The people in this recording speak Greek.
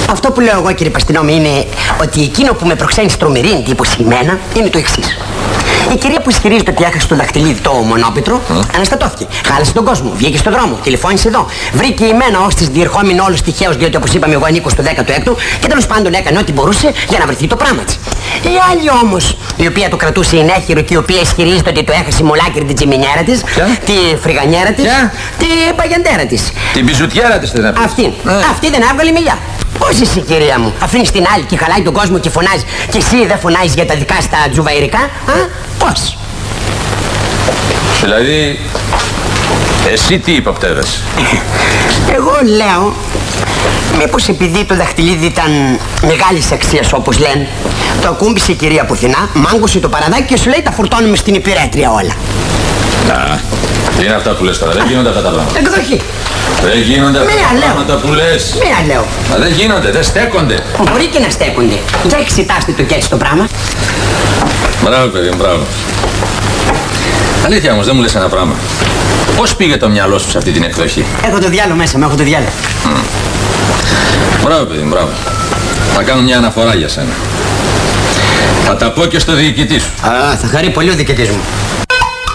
Αυτό που λέω εγώ, κύριε Παστινόμη, είναι ότι εκείνο που με προξένει τρομερή εντύπωση εμένα είναι το εξής. Η κυρία που ισχυρίζεται ότι έχασε το δαχτυλίδι το μονόπιτρο αναστατώθηκε. Χάλασε τον κόσμο, βγήκε στον δρόμο, τηλεφώνησε εδώ. Βρήκε εμένα ως της διερχόμενο όλος τυχαίος, διότι όπως είπαμε, εγώ ανήκω στο 16ο και τέλος πάντων έκανε ό,τι μπορούσε για να βρεθεί το πράγμα της. Η άλλη όμως, η οποία το κρατούσε ενέχειρο και η οποία ισχυρίζεται ότι το έχασε μολάκρι την τσιμινιέρα της, τη φρυγανιέρα της, τη παγιαντέρα της. Την πιζουτιέρα της, δεν να πεις. Αυτή δεν έβγαλε μιλιά. Πώς εσύ, κυρία μου, αφήνεις την άλλη και χαλάει τον κόσμο και φωνάζει και εσύ δεν φωνάζεις για τα δικά στα τζουβαϊρικά, πώς? Δηλαδή, εσύ τι υποπτεύεσαι? Εγώ λέω, μήπως επειδή το δαχτυλίδι ήταν μεγάλης αξίας όπως λένε, το ακούμπησε η κυρία πουθενά, μάγκωσε το παραδάκι και σου λέει τα φορτώνουμε στην υπηρέτρια όλα. Να, τι είναι αυτά που λες τώρα, δεν γίνονται αυτά τα πράγματα. Εκδοχή. Δεν γίνονται αυτά τα πράγματα που λες. Μία λέω. Μα δεν γίνονται, δεν στέκονται. Μπορεί και να στέκονται. Για εξετάστε το και έτσι το πράγμα. Μπράβο παιδί μου, μπράβο. Αλήθεια όμως δεν μου λες ένα πράγμα. Πώς πήγε το μυαλό σου σε αυτή την εκδοχή? Έχω το διάλογο μέσα μου, έχω το διάλογο. Μπράβο παιδί μου, μπράβο. Θα κάνω μια αναφορά για σένα. Θα τα πω και στο διοικητή σου. Θα χαρεί πολύ ο διοικητής μου.